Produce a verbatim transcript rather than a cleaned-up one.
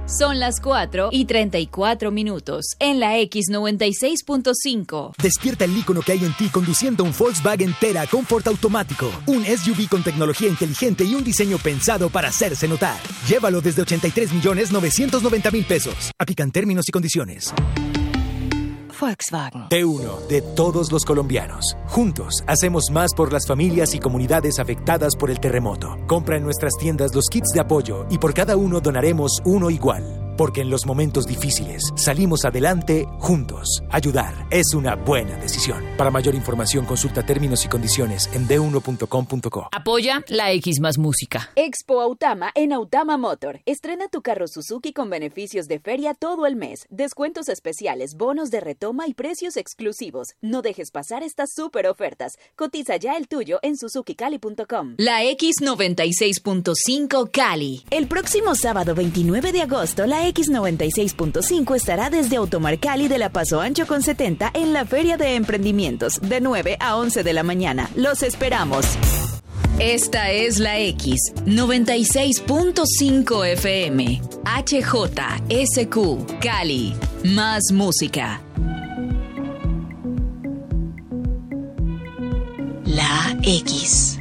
Son las cuatro y treinta y cuatro minutos en la X noventa y seis punto cinco. Despierta el ícono que hay en ti conduciendo un Volkswagen Tera Comfort automático. Un S U V con tecnología inteligente y un diseño pensado para hacerse notar. Llévalo desde ochenta y tres millones novecientos noventa mil pesos. Aplican términos y condiciones. Volkswagen. T uno, de todos los colombianos. Juntos, hacemos más por las familias y comunidades afectadas por el terremoto. Compra en nuestras tiendas los kits de apoyo y por cada uno donaremos uno igual. Porque en los momentos difíciles salimos adelante juntos. Ayudar es una buena decisión. Para mayor información consulta términos y condiciones en d uno punto com punto co. Apoya la X más música. Expo Autama en Autama Motor. Estrena tu carro Suzuki con beneficios de feria todo el mes. Descuentos especiales, bonos de retoma y precios exclusivos. No dejes pasar estas super ofertas. Cotiza ya el tuyo en suzuki cali punto com. La X noventa y seis punto cinco Cali. El próximo sábado veintinueve de agosto, la X noventa y seis punto cinco estará desde Automar Cali de la Paso Ancho con setenta en la Feria de Emprendimientos, de nueve a once de la mañana. ¡Los esperamos! Esta es la X noventa y seis punto cinco F M. H J S Q Cali. Más música. La X.